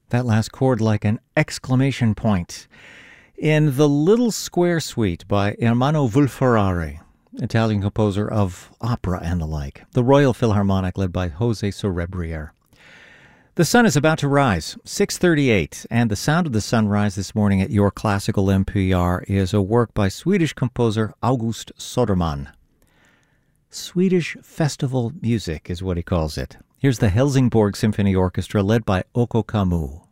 That last chord like an exclamation point. In the Little Square Suite by Ermanno Vulferrari, Italian composer of opera and the like. The Royal Philharmonic led by Jose Sorebriere. The sun is about to rise, 6:38, and the sound of the sunrise this morning at your classical NPR is a work by Swedish composer August Söderman. Swedish festival music is what he calls it. Here's the Helsingborg Symphony Orchestra led by Okko Kamuu.